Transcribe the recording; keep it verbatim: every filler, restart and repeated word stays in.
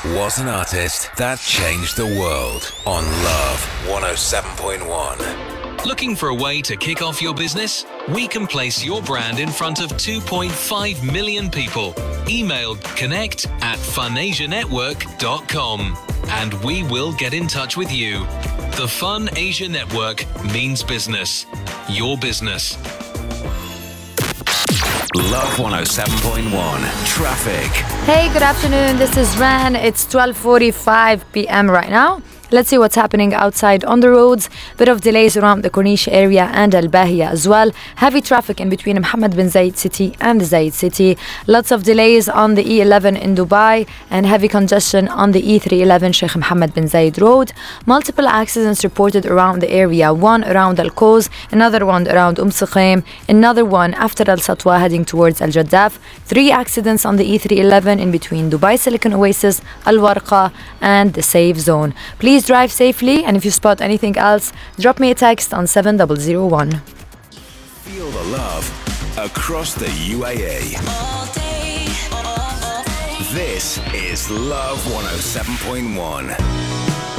was an artist that changed the world on Love one oh seven point one. Looking for a way to kick off your business? We can place your brand in front of two point five million people. Email connect at funasianetwork dot com and we will get in touch with you. The Fun Asia Network means business. Your business. Love one oh seven point one. Traffic. Hey, good afternoon. This is Ran. It's twelve forty-five p.m. right now. Let's see what's happening outside on the roads. Bit of delays around the Corniche area and Al Bahia as well. Heavy traffic in between Mohammed bin Zayed City and Zayed City. Lots of delays on the E eleven in Dubai and heavy congestion on the E three eleven Sheikh Mohammed bin Zayed Road. Multiple accidents reported around the area. One around Al Quoz, another one around Umm Suqaim, another one after Al Satwa heading towards Al Jaddaf. Three accidents on the E three eleven in between Dubai Silicon Oasis, Al Warqa and the Safe Zone. Please Please drive safely, and if you spot anything else, drop me a text on seven zero zero one. Feel the love across the U A E. All day, all day. This is Love one oh seven point one.